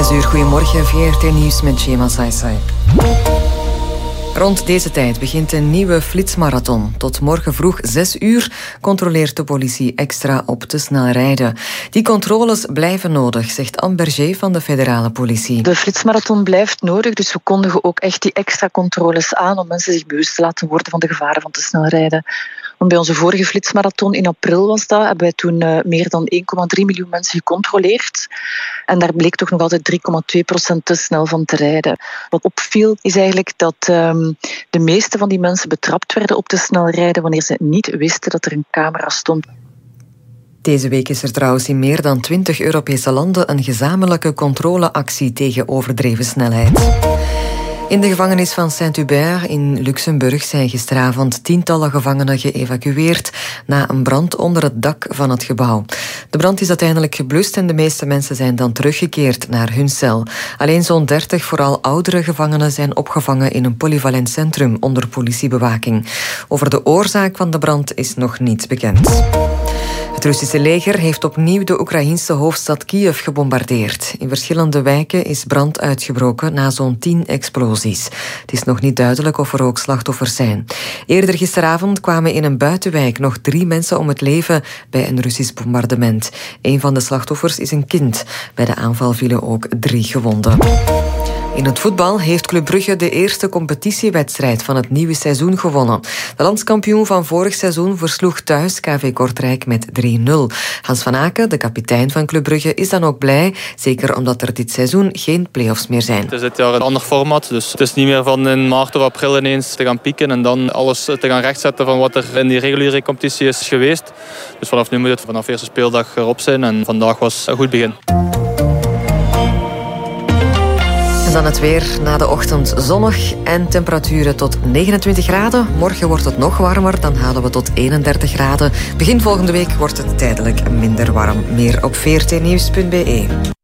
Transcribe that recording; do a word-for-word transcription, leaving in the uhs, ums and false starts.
zes uur, goedemorgen, V R T Nieuws met Shema Saisai. Rond deze tijd begint een nieuwe flitsmarathon. Tot morgen vroeg zes uur controleert de politie extra op te snel rijden. Die controles blijven nodig, zegt Anne Berger van de federale politie. De flitsmarathon blijft nodig, dus we kondigen ook echt die extra controles aan om mensen zich bewust te laten worden van de gevaren van te snel rijden. Want bij onze vorige flitsmarathon in april was dat, hebben wij toen uh, meer dan één komma drie miljoen mensen gecontroleerd. En daar bleek toch nog altijd drie komma twee procent te snel van te rijden. Wat opviel is eigenlijk dat um, de meeste van die mensen betrapt werden op te snel rijden wanneer ze niet wisten dat er een camera stond. Deze week is er trouwens in meer dan twintig Europese landen een gezamenlijke controleactie tegen overdreven snelheid. In de gevangenis van Saint-Hubert in Luxemburg zijn gisteravond tientallen gevangenen geëvacueerd na een brand onder het dak van het gebouw. De brand is uiteindelijk geblust en de meeste mensen zijn dan teruggekeerd naar hun cel. Alleen zo'n dertig, vooral oudere gevangenen, zijn opgevangen in een polyvalent centrum onder politiebewaking. Over de oorzaak van de brand is nog niets bekend. Het Russische leger heeft opnieuw de Oekraïense hoofdstad Kiev gebombardeerd. In verschillende wijken is brand uitgebroken na zo'n tien explosies. Het is nog niet duidelijk of er ook slachtoffers zijn. Eerder gisteravond kwamen in een buitenwijk nog drie mensen om het leven bij een Russisch bombardement. Een van de slachtoffers is een kind. Bij de aanval vielen ook drie gewonden. In het voetbal heeft Club Brugge de eerste competitiewedstrijd van het nieuwe seizoen gewonnen. De landskampioen van vorig seizoen versloeg thuis K V Kortrijk met drie nul. Hans van Aken, de kapitein van Club Brugge, is dan ook blij. Zeker omdat er dit seizoen geen play-offs meer zijn. Het is dit jaar een ander format, dus het is niet meer van in maart of april ineens te gaan pieken en dan alles te gaan rechtzetten van wat er in die reguliere competitie is geweest. Dus vanaf nu moet het vanaf de eerste speeldag erop zijn en vandaag was een goed begin. Dan het weer, na de ochtend zonnig en temperaturen tot negenentwintig graden. Morgen wordt het nog warmer, dan halen we tot eenendertig graden. Begin volgende week wordt het tijdelijk minder warm. Meer op v r t nieuws punt b e.